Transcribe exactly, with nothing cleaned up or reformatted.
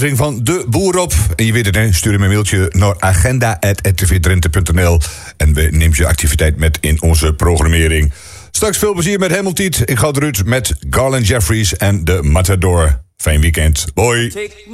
Van De Boer op. En je weet het, hè? Stuur hem een mailtje naar agenda apenstaartje r t v drenthe punt n l en we nemen je activiteit met in onze programmering. Straks veel plezier met Hamilton. Ik ga eruit met Garland Jeffries en de Matador. Fijn weekend. Hoi.